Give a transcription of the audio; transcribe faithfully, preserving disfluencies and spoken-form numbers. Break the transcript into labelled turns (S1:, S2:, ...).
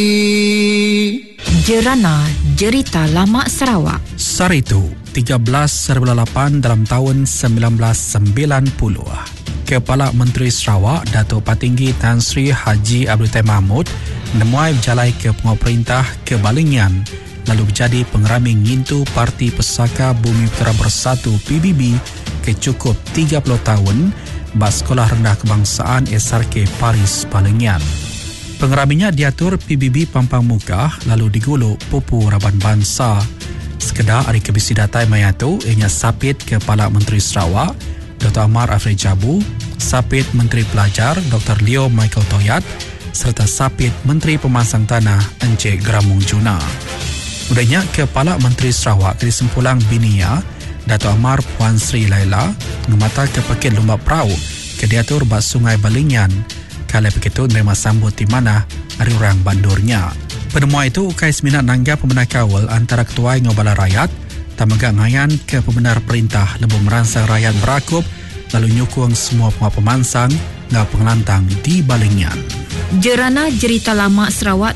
S1: Jerana Jerita Lama Sarawak.
S2: Saritu, tiga belas lapan dalam tahun sembilan belas sembilan puluh. Kepala Menteri Sarawak, Datuk Patinggi Tan Sri Haji Abdul Tahir Mahmud menemui berjalai ke pengoperintah ke Balingian lalu berjadi pengerami ngintu Parti Pesaka Bumi Putera Bersatu P B B ke cukup tiga puluh tahun bas Sekolah Rendah Kebangsaan S R K Paris Balingian. Pengeraminya diatur P B B Pampang Muka lalu diguluk Pupu Raban Bangsa. Sekedar hari kebisi datai mayatu ianya Sapit Kepala Menteri Sarawak Doktor Amar Afri Jabu, Sapit Menteri Pelajar Doktor Leo Michael Toyat serta Sapit Menteri Pemansang Tanah Encik Gramung Juna. Udahnya Kepala Menteri Sarawak ke Sempulang Binia Dato' Amar Puan Sri Laila mengemata ke Pekit Lumba Prau ke diatur bas Sungai Balingian. Kala begitu menerima sambut di mana hari orang bandurnya. Penemuan itu ukai seminat nangga pembenar kawal antara Ketua Ngobala Rakyat tamaga ngayan ke pembenar perintah lebih merangsang rakyat berakup lalu nyukung semua penguap pemansang ngau pengelantang di Balingian.
S1: Jerana Jerita Lama Sarawak